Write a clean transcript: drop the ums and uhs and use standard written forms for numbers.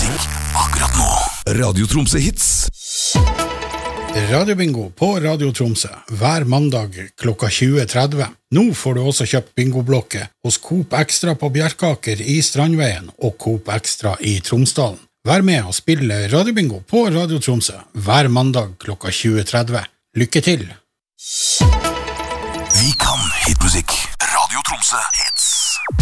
musikk akkurat nå. Radio Tromsø Hits. Radiobingo på Radio Tromsø hver mandag klokka 20:30. Nå får du også kjøpt bingoblokket hos Coop Extra på Bjerkaker i Strandveien og Coop Extra i Tromsdalen. Vær med og spille Radiobingo på Radio Tromsø hver mandag klokka 20:30. Lykke til! Vi kan hitmusikk. Radio Tromsø Hits.